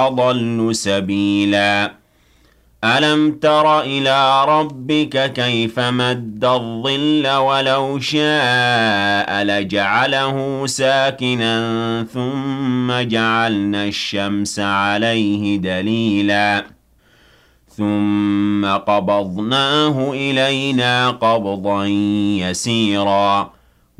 أضل سبيلا ألم تر إلى ربك كيف مد الظل ولو شاء لجعله ساكنا ثم جعلنا الشمس عليه دليلا ثم قبضناه إلينا قبضا يسيرا